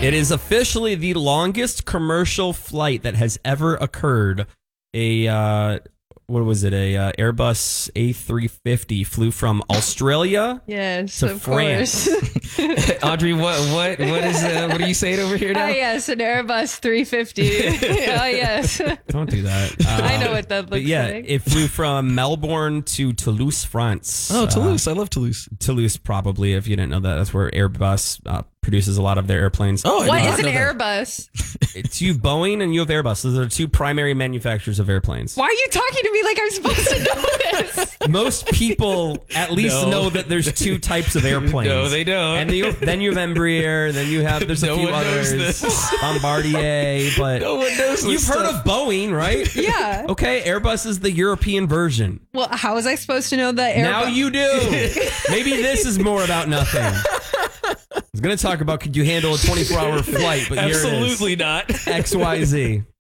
It is officially the longest commercial flight that has ever occurred. What was it? A Airbus A350 flew from Australia to France. Audrey, what are you saying over here now? Oh, yes, an Airbus 350. Oh, yes. Don't do that. I know what that looks like. It flew from Melbourne to Toulouse, France. Oh, Toulouse. I love Toulouse. Toulouse, probably, if you didn't know that. That's where Airbus produces a lot of their airplanes. Oh, what is an Airbus? It's you, Boeing, and you have Airbus. Those are the two primary manufacturers of airplanes. Why are you talking to me like I'm supposed to know this? Most people at least know that there's two types of airplanes. No, they don't. And then you have Embraer, then you have, there's a few others. Bombardier, but no one knows this you've heard of Boeing, right? Yeah. Okay, Airbus is the European version. Well, how was I supposed to know that Airbus? Now you do. Maybe this is more about nothing. I was going to talk about could you handle a 24-hour flight, but absolutely not. XYZ.